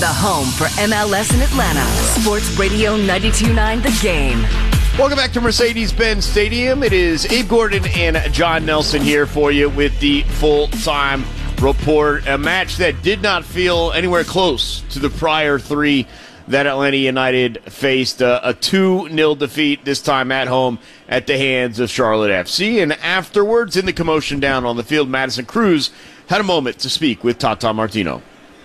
The home for MLS in Atlanta. Sports Radio 92.9 The Game. Welcome back to Mercedes-Benz Stadium. It is Abe Gordon and John Nelson here for you with the full-time report. A match that did not feel anywhere close to the prior three that Atlanta United faced. A 2-0 defeat, this time at home at the hands of Charlotte FC. And afterwards, in the commotion down on the field, Madison Cruz had a moment to speak with Tata Martino.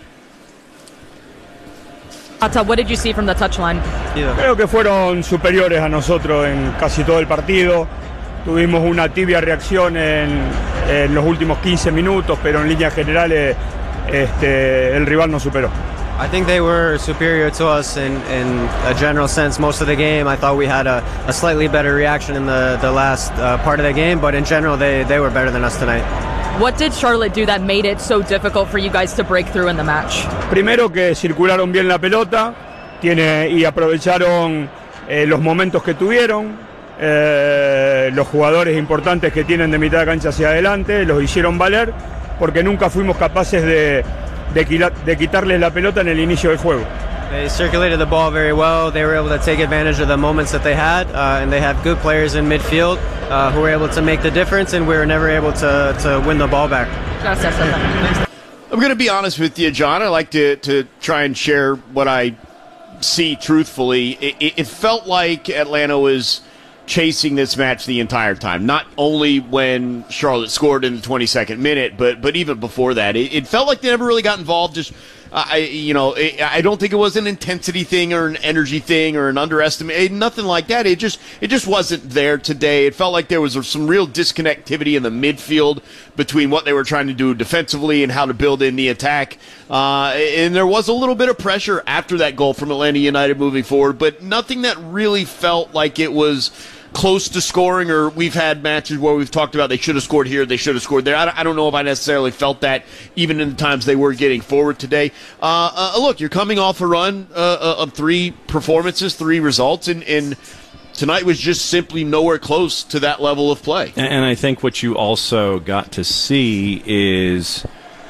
Tata, what did you see from the touchline? Creo que fueron superiores a nosotros en casi todo el partido. Tuvimos una tibia reacción en los últimos 15 minutos, pero en líneas generales el rival nos superó. I think they were superior to us in a general sense most of the game. I thought we had a slightly better reaction in the last part of the game, but in general they were better than us tonight. What did Charlotte do that made it so difficult for you guys to break through in the match? Primero que circularon bien la pelota y aprovecharon los momentos que tuvieron. Los jugadores importantes que tienen de mitad de cancha hacia adelante los hicieron valer porque nunca fuimos capaces de quitarles la pelota en el inicio del juego. They circulated the ball very well. They were able to take advantage of the moments that they had, and they have good players in midfield who were able to make the difference, and we were never able to win the ball back. I'm going to be honest with you, John. I like to try and share what I see truthfully. It felt like Atlanta was chasing this match the entire time. Not only when Charlotte scored in the 22nd minute, but even before that. It felt like they never really got involved. Just I don't think it was an intensity thing or an energy thing or an underestimate. Nothing like that. It just wasn't there today. It felt like there was some real disconnectivity in the midfield between what they were trying to do defensively and how to build in the attack. And there was a little bit of pressure after that goal from Atlanta United moving forward, but nothing that really felt like it was close to scoring, or we've had matches where we've talked about they should have scored here, they should have scored there. I don't know if I necessarily felt that even in the times they were getting forward today. Look, you're coming off a run of 3 performances, 3 results, and tonight was just simply nowhere close to that level of play. And I think what you also got to see is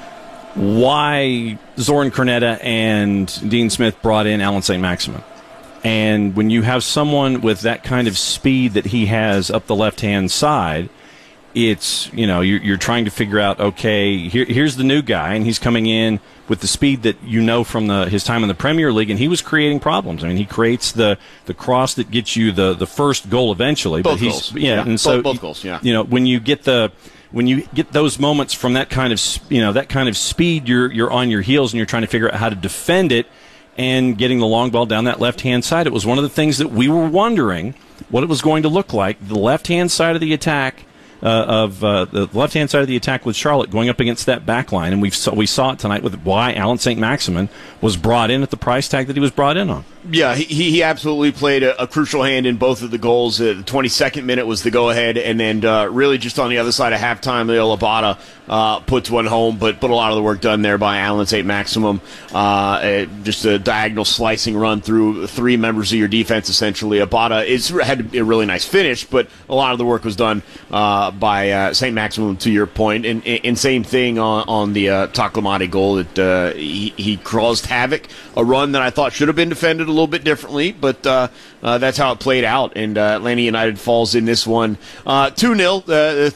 why Zoran Krneta and Dean Smith brought in Allan Saint-Maximin. And when you have someone with that kind of speed that he has up the left-hand side, it's, you're trying to figure out, okay, here's the new guy, and he's coming in with the speed that from his time in the Premier League, and he was creating problems. I mean, he creates the cross that gets you the first goal eventually. Both goals. Yeah, and so both goals. Yeah. When you get those moments from that kind of speed, you're on your heels and you're trying to figure out how to defend it. And getting the long ball down that left-hand side. It was one of the things that we were wondering what it was going to look like. The left-hand side of the attack the left-hand side of the attack with Charlotte going up against that back line, and we saw it tonight with why Allan Saint-Maximin was brought in at the price tag that he was brought in on. Yeah, he absolutely played a crucial hand in both of the goals. The 22nd minute was the go-ahead, and then really just on the other side of halftime, Leo Labata puts one home, but a lot of the work done there by Allan Saint-Maximin. Just a diagonal slicing run through 3 members of your defense, essentially. Abada had a really nice finish, but a lot of the work was done by Saint-Maximin, to your point. And same thing on the Taklamati goal that he caused havoc. A run that I thought should have been defended a little bit differently, but that's how it played out. And Atlanta United falls in this one 2-0. The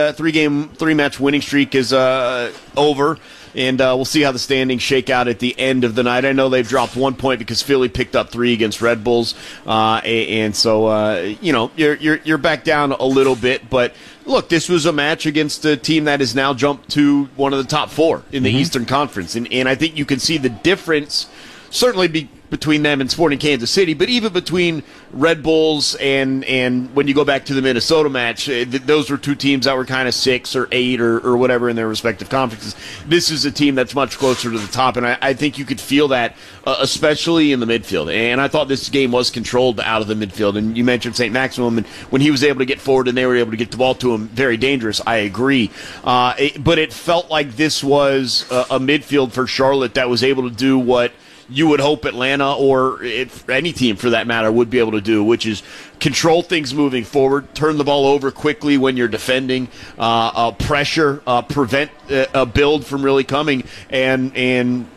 3-match winning streak is over. And we'll see how the standings shake out at the end of the night. I know they've dropped 1 point because Philly picked up 3 against Red Bulls, and so you're back down a little bit. But look, this was a match against a team that has now jumped to one of the top 4 in the Eastern Conference, and I think you can see the difference. Certainly between them and Sporting Kansas City, but even between Red Bulls and when you go back to the Minnesota match, those were 2 teams that were kind of 6 or 8 or whatever in their respective conferences. This is a team that's much closer to the top, and I think you could feel that, especially in the midfield. And I thought this game was controlled out of the midfield. And you mentioned Saint-Maximin, and when he was able to get forward and they were able to get the ball to him, very dangerous. I agree. But it felt like this was a midfield for Charlotte that was able to do what you would hope Atlanta or any team for that matter would be able to do, which is control things moving forward, turn the ball over quickly when you're defending, pressure, prevent a build from really coming, and